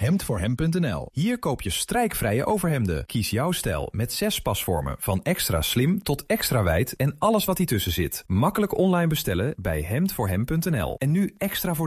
hemdvoorhem.nl. Hier koop je strijkvrije overhemden. Kies jouw stijl met 6 pasvormen. Van extra slim tot extra wijd en alles wat hier tussen zit. Makkelijk online bestellen bij hemdvoorhem.nl. En nu extra voordelig